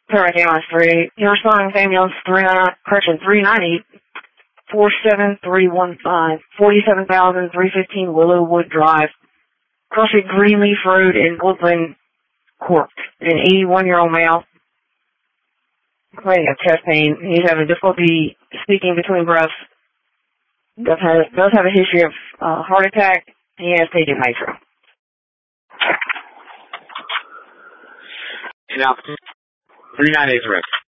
Correct, ambulance 3. You're responding with ambulance 390, 47315, 47,315 Willowwood Drive, crossing Greenleaf Road in Woodland Court. An 81-year-old male. Complaining of chest pain. He's having difficulty speaking between breaths. Does have a history of heart attack. He has taken nitro. Now, 398 is correct.